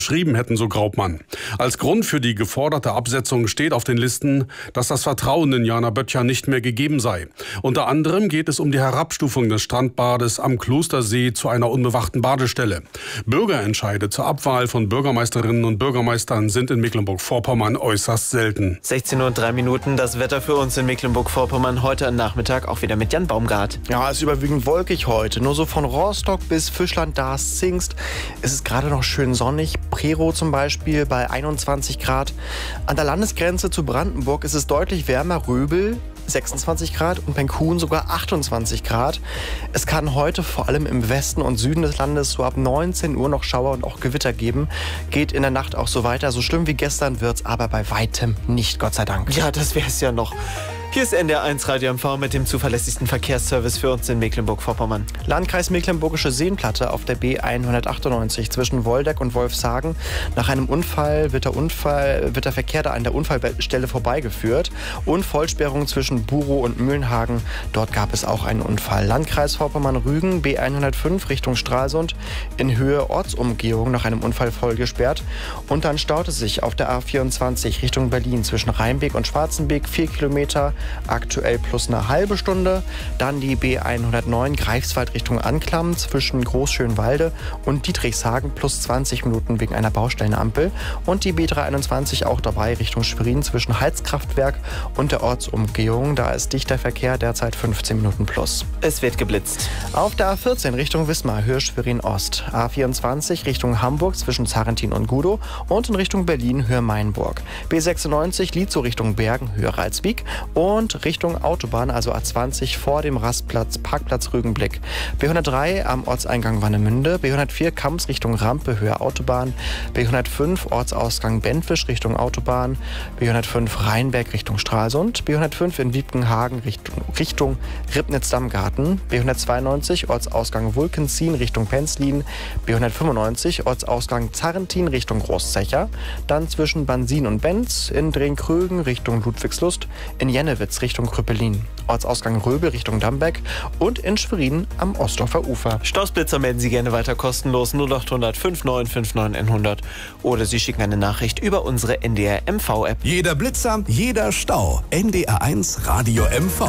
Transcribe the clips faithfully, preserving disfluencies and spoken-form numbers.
Geschrieben hätten, so Graupmann. Als Grund für die geforderte Absetzung steht auf den Listen, dass das Vertrauen in Jana Böttcher nicht mehr gegeben sei. Unter anderem geht es um die Herabstufung des Strandbades am Klostersee zu einer unbewachten Badestelle. Bürgerentscheide zur Abwahl von Bürgermeisterinnen und Bürgermeistern sind in Mecklenburg-Vorpommern äußerst selten. sechzehn Uhr und drei Minuten, das Wetter für uns in Mecklenburg-Vorpommern heute am Nachmittag auch wieder mit Jan Baumgart. Ja, es ist überwiegend wolkig heute. Nur so von Rostock bis Fischland, Darß, Zingst. Es ist gerade noch schön sonnig. Prerow zum Beispiel bei einundzwanzig Grad. An der Landesgrenze zu Brandenburg ist es deutlich wärmer. Röbel sechsundzwanzig Grad und Penkhuhn sogar achtundzwanzig Grad. Es kann heute vor allem im Westen und Süden des Landes so ab neunzehn Uhr noch Schauer und auch Gewitter geben. Geht in der Nacht auch so weiter. So schlimm wie gestern wird's aber bei weitem nicht, Gott sei Dank. Ja, das wäre es ja noch. Hier ist N D R eins Radio M V mit dem zuverlässigsten Verkehrsservice für uns in Mecklenburg-Vorpommern. Landkreis Mecklenburgische Seenplatte auf der B hundertachtundneunzig zwischen Woldeck und Wolfshagen. Nach einem Unfall wird der, Unfall, wird der Verkehr da an der Unfallstelle vorbeigeführt. Und Vollsperrung zwischen Burow und Mühlenhagen. Dort gab es auch einen Unfall. Landkreis Vorpommern-Rügen, B hundertfünf Richtung Stralsund. In Höhe Ortsumgehung nach einem Unfall voll gesperrt. Und dann staut es sich auf der A vierundzwanzig Richtung Berlin zwischen Rheinbeek und Schwarzenbeek. Vier Kilometer. Aktuell plus eine halbe Stunde. Dann die B hundertneun Greifswald Richtung Anklam zwischen Großschönwalde und Dietrichshagen plus zwanzig Minuten wegen einer Baustellenampel. Und die B dreihunderteinundzwanzig auch dabei Richtung Schwerin zwischen Heizkraftwerk und der Ortsumgehung. Da ist dichter Verkehr, derzeit fünfzehn Minuten plus. Es wird geblitzt. Auf der A vierzehn Richtung Wismar, Höhe Schwerin Ost. A vierundzwanzig Richtung Hamburg zwischen Zarentin und Gudow und in Richtung Berlin, Höhe Mainburg. B sechsundneunzig Lietzow Richtung Bergen, Höhe Ralswiek. Und Und Richtung Autobahn, also A zwanzig vor dem Rastplatz, Parkplatz Rügenblick. B hundertdrei am Ortseingang Warnemünde, B hundertvier Kamps Richtung Rampe, Höhe Autobahn, B hundertfünf Ortsausgang Bentwisch Richtung Autobahn, B hundertfünf Rheinberg Richtung Stralsund, B hundertfünf in Wiebkenhagen Richtung, Richtung Ribnitz-Dammgarten, B hundertzweiundneunzig Ortsausgang Wulkenzien Richtung Penzlin, B hundertfünfundneunzig Ortsausgang Zarentin Richtung Großzecher, dann zwischen Bansin und Benz, in Drehkrögen Richtung Ludwigslust, in Jennewitz Richtung Krüppelin, Ortsausgang Röbel Richtung Dambeck und in Schwerin am Ostdorfer Ufer. Stausblitzer melden Sie gerne weiter kostenlos null acht hundert fünfundneunzig neunundfünfzig hundert oder Sie schicken eine Nachricht über unsere N D R M V-App. Jeder Blitzer, jeder Stau. N D R eins Radio M V.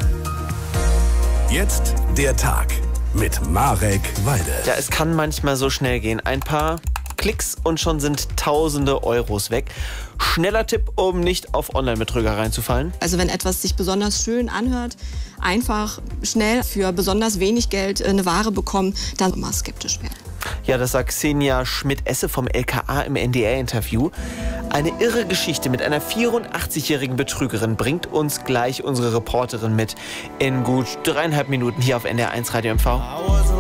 Jetzt der Tag mit Marek Walde. Ja, es kann manchmal so schnell gehen. Ein paar Klicks und schon sind tausende Euros weg. Schneller Tipp, um nicht auf Online-Betrüger reinzufallen. Also wenn etwas sich besonders schön anhört, einfach schnell für besonders wenig Geld eine Ware bekommen, dann immer skeptisch werden. Ja, das sagt Xenia Schmidt-Esse vom L K A im N D R-Interview. Eine irre Geschichte mit einer vierundachtzigjährigen Betrügerin bringt uns gleich unsere Reporterin mit in gut dreieinhalb Minuten hier auf N D R eins Radio M V.